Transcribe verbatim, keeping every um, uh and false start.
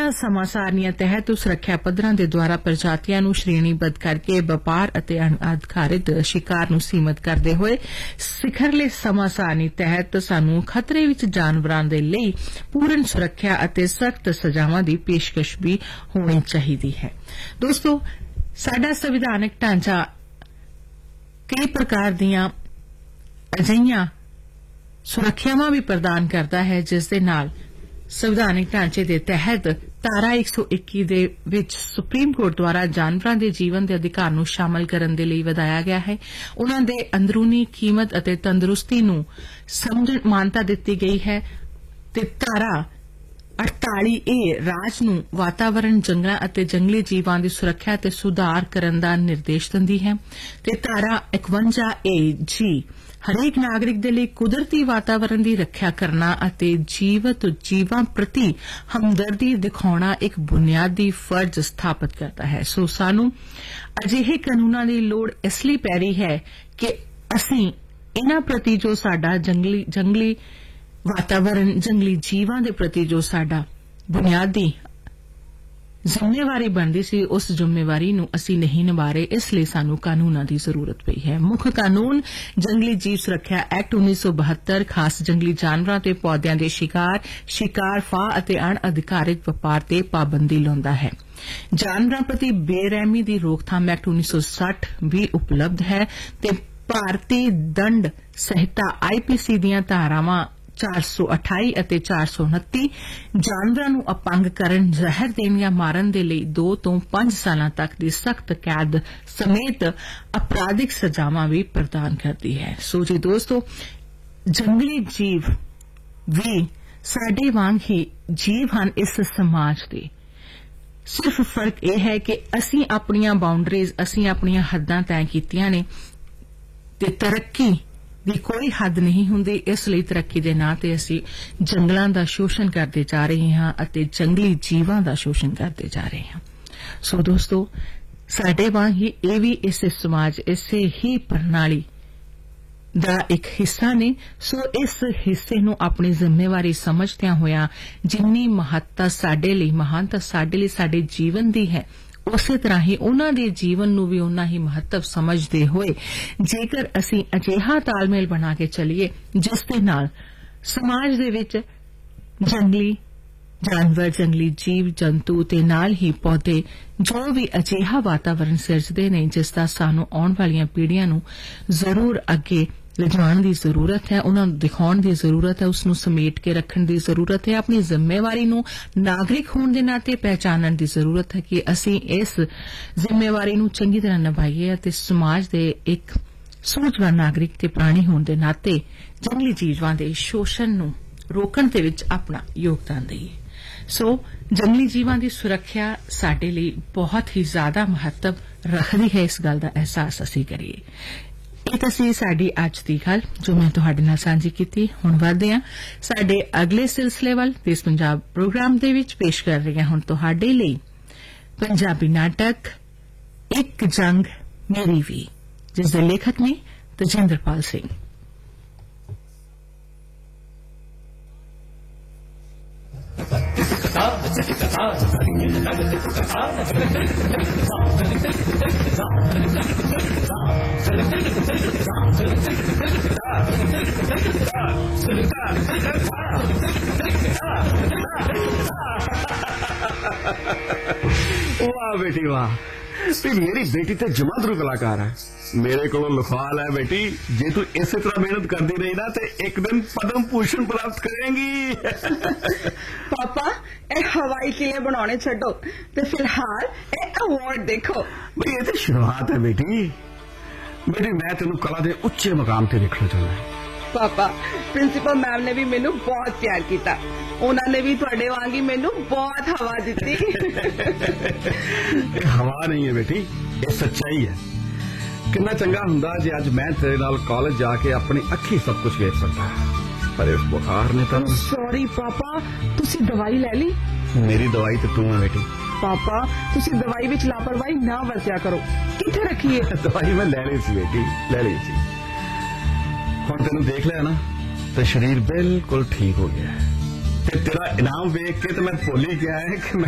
ਸਮਾਂ ਸਾਰਣੀਆਂ ਤਹਿਤ ਸੁਰੱਖਿਆ ਪੱਧਰਾਂ ਦੇ ਦੁਆਰਾ ਪ੍ਰਜਾਤੀਆਂ ਨੂੰ ਸ਼੍ਰੇਣੀਬੱਧ ਕਰਕੇ ਵਪਾਰ ਅਤੇ ਅਣਅਧਿਕਾਰਿਤ ਸ਼ਿਕਾਰ ਨੂੰ ਸੀਮਤ ਕਰਦੇ ਹੋਏ ਸਿਖਰਲੇ ਸਮਾਂ ਸਾਰਣੀ ਤਹਿਤ ਸਾਨੂੰ ਖਤਰੇ ਵਿੱਚ ਜਾਨਵਰਾਂ ਦੇ ਲਈ ਪੂਰਨ ਸੁਰੱਖਿਆ ਅਤੇ ਸਖਤ ਸਜ਼ਾਵਾਂ ਦੀ ਪੇਸ਼ਕਸ਼ ਵੀ ਹੋਣੀ ਚਾਹੀਦੀ ਹੈ। ਦੋਸਤੋ, ਸਾਡਾ ਸੰਵਿਧਾਨਕ ਢਾਂਚਾ ਕਈ ਪ੍ਰਕਾਰ ਦੀਆਂ ਅਜਿਹੀਆਂ ਸੁਰੱਖਿਆਵਾਂ ਵੀ ਪ੍ਰਦਾਨ ਕਰਦਾ ਹੈ, ਜਿਸ ਦੇ ਨਾਲ ਸੰਵਿਧਾਨਕ ਢਾਂਚੇ ਦੇ ਤਹਿਤ ਧਾਰਾ ਇੱਕ ਸੌ ਇੱਕੀ ਦੇ ਵਿੱਚ ਸੁਪਰੀਮ ਕੋਰਟ ਦੁਆਰਾ ਜਾਨਵਰਾਂ ਦੇ ਜੀਵਨ ਦੇ ਅਧਿਕਾਰ ਨੂੰ ਸ਼ਾਮਲ ਕਰਨ ਦੇ ਲਈ ਵਧਾਇਆ ਗਿਆ ਹੈ। ਉਨ੍ਹਾਂ ਦੇ ਅੰਦਰੂਨੀ ਕੀਮਤ ਅਤੇ ਤੰਦਰੁਸਤੀ ਨੂੰ ਸਮਝਣ ਮਾਨਤਾ ਦਿੱਤੀ ਗਈ ਹੈ ਤੇ ਧਾਰਾ ਅੜਤਾਲੀ ਏ ਰਾਜ ਨੂੰ ਵਾਤਾਵਰਣ, ਜੰਗਲਾਂ ਅਤੇ ਜੰਗਲੀ ਜੀਵਾਂ ਦੀ ਸੁਰੱਖਿਆ ਤੇ ਸੁਧਾਰ ਕਰਨ ਦਾ ਨਿਰਦੇਸ਼ ਦਿੰਦੀ ਹੈ ਤੇ ਧਾਰਾ ਇਕਵੰਜਾ ਏ ਜੀ ਹਰੇਕ ਨਾਗਰਿਕ ਦੇ ਲਈ ਕੁਦਰਤੀ ਵਾਤਾਵਰਣ ਦੀ ਰੱਖਿਆ ਕਰਨਾ ਅਤੇ ਜੀਵਤ ਜੀਵਾਂ ਪ੍ਰਤੀ ਹਮਦਰਦੀ ਦਿਖਾਉਣਾ ਇੱਕ ਬੁਨਿਆਦੀ ਫਰਜ਼ ਸਥਾਪਿਤ ਕਰਦਾ ਹੈ। ਸੋ ਸਾਨੂੰ ਅਜਿਹੇ ਕਾਨੂੰਨਾਂ ਦੀ ਲੋੜ ਇਸ ਲਈ ਪੈ ਰਹੀ ਹੈ ਕਿ ਅਸੀਂ ਇਨ੍ਹਾਂ ਪ੍ਰਤੀ ਜੋ ਸਾਡਾ ਜੰਗਲੀ ਜੰਗਲੀ ਵਾਤਾਵਰਣ, ਜੰਗਲੀ ਜੀਵਾਂ ਦੇ ਪ੍ਰਤੀ ਜੋ ਸਾਡਾ ਬੁਨਿਆਦੀ ਜ਼ਿੰਮੇਵਾਰੀ ਬਣਦੀ ਸੀ, ਉਸ ਜ਼ਿੰਮੇਵਾਰੀ ਨੂੰ ਅਸੀਂ ਨਹੀਂ ਨਿਭਾ ਰਹੇ। ਇਸ ਲਈ ਸਾਨੂੰ ਕਾਨੂੰਨਾਂ ਦੀ ਜ਼ਰੂਰਤ ਪਈ ਹੈ। ਮੁੱਖ ਕਾਨੂੰਨ ਜੰਗਲੀ ਜੀਵ ਸੁਰੱਖਿਆ ਐਕਟ ਉੱਨੀ ਸੌ ਬਹੱਤਰ ਖਾਸ ਜੰਗਲੀ ਜਾਨਵਰਾਂ ਤੇ ਪੌਦਿਆਂ ਦੇ ਸ਼ਿਕਾਰ, ਸ਼ਿਕਾਰ, ਫਾਹ ਅਤੇ ਅਣਅਧਿਕਾਰਿਤ ਵਪਾਰ ਤੇ ਪਾਬੰਦੀ ਲਾਉਂਦਾ ਹੈ। ਜਾਨਵਰਾਂ ਪ੍ਰਤੀ ਬੇਰਹਿਮੀ ਦੀ ਰੋਕਥਾਮ ਐਕਟ ਉੱਨੀ ਸੌ ਸੱਠ ਵੀ ਉਪਲਬਧ ਹੈ ਤੇ ਭਾਰਤੀ ਦੰਡ ਸੰਹਿਤਾ ਆਈ ਪੀ ਸੀ ਦੀਆਂ ਧਾਰਾਵਾਂ ਚਾਰ ਸੌ ਅਠਾਈ ਅਤੇ ਚਾਰ ਸੌ ਉਨੱਤੀ ਜਾਨਵਰਾਂ ਨੂੰ ਅਪੰਗ ਕਰਨ, ਜ਼ਹਿਰ ਦੇਣ ਜਾਂ ਮਾਰਨ ਦੇ ਲਈ ਦੋ ਤੋਂ ਪੰਜ ਸਾਲਾਂ ਤੱਕ ਦੀ ਸਖਤ ਕੈਦ ਸਮੇਤ ਅਪਰਾਧਿਕ ਸਜ਼ਾਵਾਂ ਵੀ ਪ੍ਰਦਾਨ ਕਰਦੀ ਹੈ। ਸੋ ਜੀ ਦੋਸਤੋ, ਜੰਗਲੀ ਜੀਵ ਵੀ ਸਾਡੇ ਵਾਂਗ ਹੀ ਜੀਵ ਹਨ ਇਸ ਸਮਾਜ ਦੇ। ਸਿਰਫ ਫਰਕ ਇਹ ਹੈ ਕਿ ਅਸੀਂ ਆਪਣੀਆਂ ਬਾਉਂਡਰੀਜ਼, ਅਸੀਂ ਆਪਣੀਆਂ ਹੱਦਾਂ ਤੈਅ ਕੀਤੀਆਂ ਨੇ ਤੇ ਤਰੱਕੀ ਦੀ ਕੋਈ ਹੱਦ ਨਹੀਂ ਹੁੰਦੀ। ਇਸ ਲਈ ਤਰੱਕੀ ਦੇ ਨਾਂ ਤੇ ਅਸੀਂ ਜੰਗਲਾਂ ਦਾ ਸ਼ੋਸ਼ਣ ਕਰਦੇ ਜਾ ਰਹੇ ਹਾਂ ਅਤੇ ਜੰਗਲੀ ਜੀਵਾਂ ਦਾ ਸ਼ੋਸ਼ਣ ਕਰਦੇ ਜਾ ਰਹੇ ਹਾਂ। ਸੋ ਦੋਸਤੋ, ਸਾਡੇ ਵਾਂਗ ਹੀ ਇਹ ਵੀ ਇਸੇ ਸਮਾਜ, ਇਸੇ ਹੀ ਪ੍ਰਣਾਲੀ ਦਾ ਇੱਕ ਹਿੱਸਾ ਨੇ। ਸੋ ਇਸ ਹਿੱਸੇ ਨੂੰ ਆਪਣੀ ਜ਼ਿੰਮੇਵਾਰੀ ਸਮਝਦਿਆਂ ਹੋਇਆਂ ਜਿੰਨੀ ਮਹੱਤਤਾ ਸਾਡੇ ਲਈ, ਮਹਾਨਤਾ ਸਾਡੇ ਲਈ ਸਾਡੇ ਜੀਵਨ ਦੀ ਹੈ, ਉਸੇ ਤਰ੍ਹਾਂ ਹੀ ਉਨ੍ਹਾਂ ਦੇ ਜੀਵਨ ਨੂੰ ਵੀ ਉਨਾ ਹੀ ਮਹੱਤਵ ਸਮਝਦੇ ਹੋਏ ਜੇਕਰ ਅਸੀਂ ਅਜਿਹਾ ਤਾਲਮੇਲ ਬਣਾ ਕੇ ਚੱਲੀਏ ਜਿਸ ਦੇ ਨਾਲ ਸਮਾਜ ਦੇ ਵਿੱਚ ਜੰਗਲੀ ਜਾਨਵਰ, ਜੰਗਲੀ ਜੀਵ ਜੰਤੂ ਤੇ ਨਾਲ ਹੀ ਪੌਦੇ ਜੋ ਵੀ ਅਜਿਹਾ ਵਾਤਾਵਰਣ ਸਿਰਜਦੇ ਨੇ ਜਿਸ ਦਾ ਸਾਨੂੰ ਆਉਣ ਵਾਲੀਆਂ ਪੀੜ੍ਹੀਆਂ ਨੂੰ ਜ਼ਰੂਰ ਅੱਗੇ ਲਿਜਾਣ ਦੀ ਜ਼ਰੂਰਤ ਹੈ, ਉਨ੍ਹਾਂ ਨੂੰ ਦਿਖਾਉਣ ਦੀ ਜ਼ਰੂਰਤ ਹੈ, ਉਸ ਨੂੰ ਸਮੇਟ ਕੇ ਰੱਖਣ ਦੀ ਜ਼ਰੂਰਤ ਹੈ, ਆਪਣੀ ਜ਼ਿੰਮੇਵਾਰੀ ਨੂੰ ਨਾਗਰਿਕ ਹੋਣ ਦੇ ਨਾਤੇ ਪਹਿਚਾਨਣ ਦੀ ਜ਼ਰੂਰਤ ਹੈ ਕਿ ਅਸੀਂ ਇਸ ਜ਼ਿੰਮੇਵਾਰੀ ਨੂੰ ਚੰਗੀ ਤਰ੍ਹਾਂ ਨਿਭਾਈਏ ਅਤੇ ਸਮਾਜ ਦੇ ਇੱਕ ਸੂਝਵਾਨ ਨਾਗਰਿਕ ਤੇ ਪ੍ਰਾਣੀ ਹੋਣ ਦੇ ਨਾਤੇ ਜੰਗਲੀ ਜੀਵਾਂ ਦੇ ਸ਼ੋਸ਼ਣ ਨੂੰ ਰੋਕਣ ਦੇ ਵਿੱਚ ਆਪਣਾ ਯੋਗਦਾਨ ਦੇਈਏ। ਸੋ ਜੰਗਲੀ ਜੀਵਾਂ ਦੀ ਸੁਰੱਖਿਆ ਸਾਡੇ ਲਈ ਬਹੁਤ ਹੀ ਜ਼ਿਆਦਾ ਮਹੱਤਵ ਰੱਖਦੀ ਹੈ। ਇਸ ਗੱਲ ਦਾ ਅਹਿਸਾਸ ਅਸੀਂ ਕਰੀਏ। ਇਹ ਤਾਂ ਸੀ ਸਾਡੀ ਅੱਜ ਦੀ ਗੱਲ ਜੋ ਮੈਂ ਤੁਹਾਡੇ ਨਾਲ ਸਾਂਝੀ ਕੀਤੀ। ਹੁਣ ਵਧਦੇ ਹਾਂ ਸਾਡੇ ਅਗਲੇ ਸਿਲਸਿਲੇ ਵੱਲ। ਦੇਸ਼ ਪੰਜਾਬ ਪ੍ਰੋਗਰਾਮ ਦੇ ਵਿੱਚ ਪੇਸ਼ ਕਰ ਰਹੇ ਹਾਂ ਹੁਣ ਤੁਹਾਡੇ ਲਈ ਪੰਜਾਬੀ ਨਾਟਕ ਇੱਕ ਜੰਗ ਮੇਰੀ ਵੀ, ਜਿਸ ਦੇ ਲੇਖਕ ਨੇ ਤਜਿੰਦਰਪਾਲ ਸਿੰਘ। वाह बेटी वाह, मेरी बेटी तो जमादरू कलाकार है। मेरे को लिखवा लै बेटी, जे तू इस तरह मेहनत करती रही ना तो एक दिन पद्म भूषण प्राप्त करेंगी। पापा ए हवाई किले बनाने छो तो फिलहाल ए अवार्ड देखो। भाई ये तो शुरुआत है बेटी। बेटी मैं तेन कला के उच्चे मकाम से देखना चाहता। पापा प्रिंसीपल मैम ने भी मैनू बहुत प्यार किया, उन्होंने भी थोड़े वांगी मैनू बहुत हवा दी। हवा नहीं है बेटी, ये सच्चाई है। कितना चंगा हुंदा जे अज मैं तेरे नाल कॉलेज जाके अपनी अखी सब कुछ वेख सकता है, पर इस बुखार ने तो। सॉरी पापा, तुसी दवाई ले ली? मेरी दवाई तो तू है बेटी। पापा तुसी दवाई विच लापरवाही ना वरत्या करो। किथे रखी है दवाई? मैं ले ली सी बेटी, ले ली सी। हुण तेनू देख लिया ना तो शरीर बिल्कुल ठीक हो गया है। ते तेरा इनाम वेख के तो मैं भुल ही गया है कि